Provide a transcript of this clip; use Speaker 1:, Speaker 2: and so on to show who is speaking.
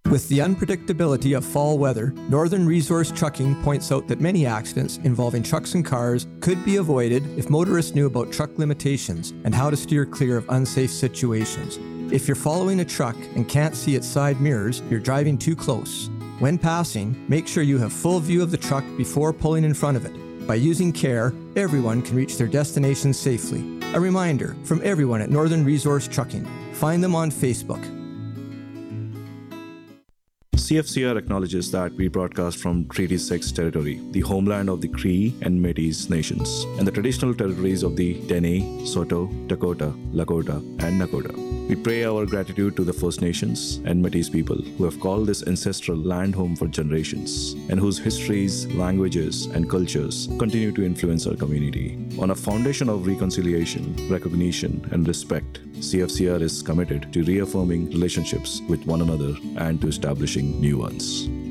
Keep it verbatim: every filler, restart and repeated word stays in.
Speaker 1: With the unpredictability of fall weather, Northern Resource Trucking points out that many accidents involving trucks and cars could be avoided if motorists knew about truck limitations and how to steer clear of unsafe situations. If you're following a truck and can't see its side mirrors, you're driving too close. When passing, make sure you have full view of the truck before pulling in front of it. By using care, everyone can reach their destination safely. A reminder from everyone at Northern Resource Trucking. Find them on Facebook.
Speaker 2: C F C R acknowledges that we broadcast from Treaty six territory, the homeland of the Cree and Métis nations, and the traditional territories of the Dene, Saulteaux, Dakota, Lakota, and Nakota. We pray our gratitude to the First Nations and Métis people who have called this ancestral land home for generations, and whose histories, languages, and cultures continue to influence our community. On a foundation of reconciliation, recognition, and respect, C F C R is committed to reaffirming relationships with one another and to establishing new ones.